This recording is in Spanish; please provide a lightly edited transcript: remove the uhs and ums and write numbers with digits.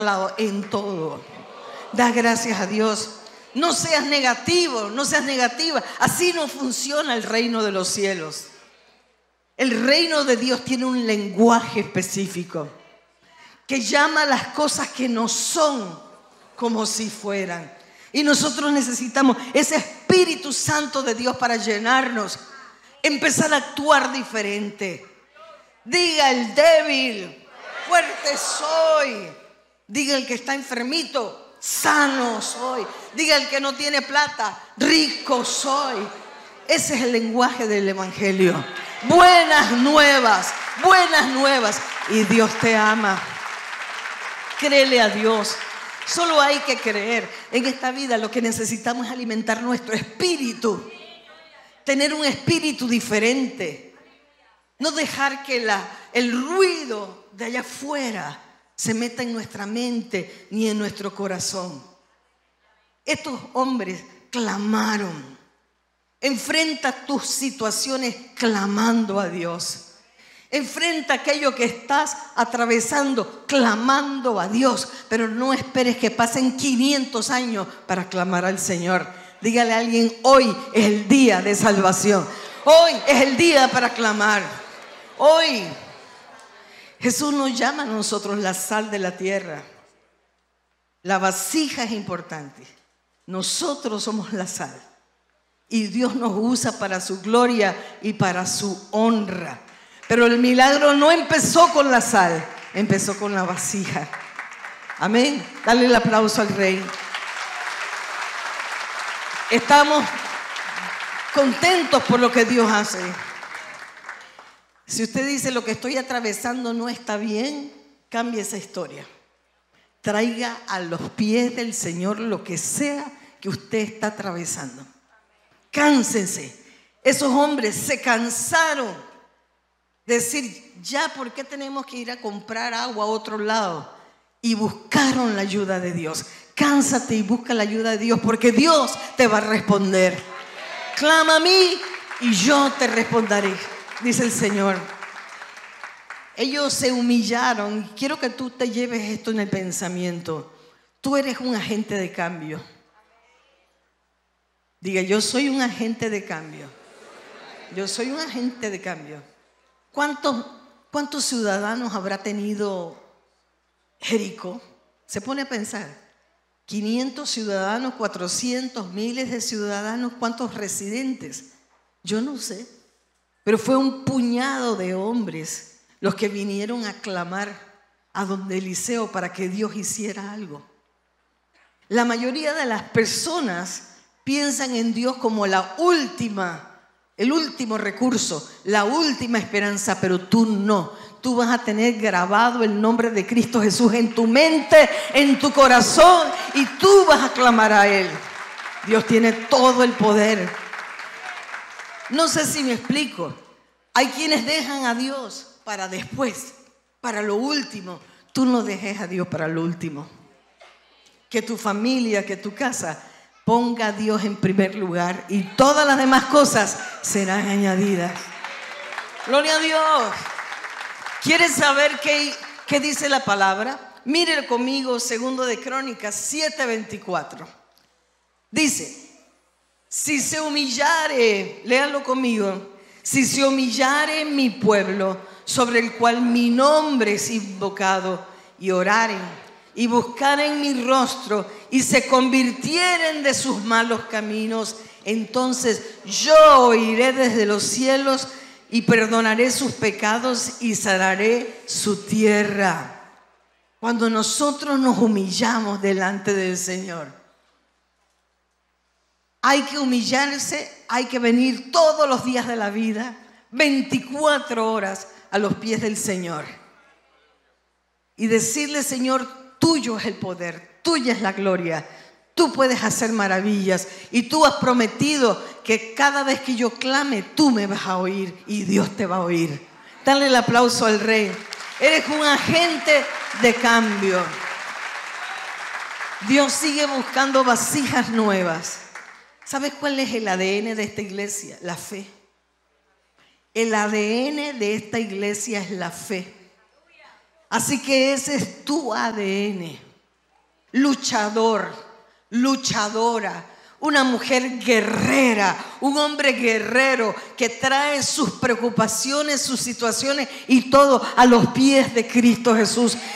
en todo. Da gracias a Dios. No seas negativo, no seas negativa. Así no funciona el reino de los cielos. El reino de Dios tiene un lenguaje específico que llama a las cosas que no son como si fueran. Y nosotros necesitamos ese Espíritu Santo de Dios para llenarnos, empezar a actuar diferente. Diga el débil, fuerte soy. Diga el que está enfermito, sano soy. Diga el que no tiene plata, rico soy. Ese es el lenguaje del evangelio. Buenas nuevas, buenas nuevas. Y Dios te ama. Créele a Dios. Solo hay que creer. En esta vida lo que necesitamos es alimentar nuestro espíritu. Tener un espíritu diferente. No dejar que el ruido de allá afuera se meta en nuestra mente ni en nuestro corazón. Estos hombres clamaron. Enfrenta tus situaciones clamando a Dios. Enfrenta aquello que estás atravesando clamando a Dios. Pero no esperes que pasen 500 años para clamar al Señor. Dígale a alguien: hoy es el día de salvación. Hoy es el día para clamar. Hoy Jesús nos llama a nosotros la sal de la tierra. La vasija es importante. Nosotros somos la sal. Y Dios nos usa para su gloria y para su honra. Pero el milagro no empezó con la sal, empezó con la vasija. Amén. Dale el aplauso al Rey. Estamos contentos por lo que Dios hace. Si usted dice: lo que estoy atravesando no está bien, cambie esa historia. Traiga a los pies del Señor lo que sea que usted está atravesando. Cánsense. Esos hombres se cansaron de decir: ya, ¿por qué tenemos que ir a comprar agua a otro lado? Y buscaron la ayuda de Dios. Cánsate y busca la ayuda de Dios, porque Dios te va a responder. Clama a mí y yo te responderé, dice el Señor. Ellos se humillaron. Quiero que tú te lleves esto en el pensamiento. Tú eres un agente de cambio. Diga: yo soy un agente de cambio. Yo soy un agente de cambio. ¿Cuántos ciudadanos habrá tenido Jericó? Se pone a pensar. 500 ciudadanos, 400, miles de ciudadanos. ¿Cuántos residentes? Yo no sé. Pero fue un puñado de hombres los que vinieron a clamar a donde Eliseo para que Dios hiciera algo. La mayoría de las personas piensan en Dios como el último recurso, la última esperanza, pero tú no. Tú vas a tener grabado el nombre de Cristo Jesús en tu mente, en tu corazón, y tú vas a clamar a Él. Dios tiene todo el poder. No sé si me explico. Hay quienes dejan a Dios para después, para lo último. Tú no dejes a Dios para lo último. Que tu familia, que tu casa ponga a Dios en primer lugar y todas las demás cosas serán añadidas. Gloria a Dios. ¿Quieres saber qué dice la palabra? Mire conmigo, 2 de Crónicas 7:24. Dice: si se humillare, léalo conmigo, si se humillare mi pueblo, sobre el cual mi nombre es invocado, y oraren y buscaren mi rostro y se convirtieren de sus malos caminos, entonces yo oiré desde los cielos y perdonaré sus pecados y sanaré su tierra. Cuando nosotros nos humillamos delante del Señor, hay que humillarse, hay que venir todos los días de la vida, 24 horas a los pies del Señor y decirle: Señor, tuyo es el poder, tuya es la gloria, tú puedes hacer maravillas y tú has prometido que cada vez que yo clame, tú me vas a oír y Dios te va a oír. Dale el aplauso al Rey. Eres un agente de cambio. Dios sigue buscando vasijas nuevas. ¿Sabes cuál es el ADN de esta iglesia? La fe. El ADN de esta iglesia es la fe. Así que ese es tu ADN. luchador, luchadora, una mujer guerrera, un hombre guerrero que trae sus preocupaciones, sus situaciones y todo a los pies de Cristo Jesús.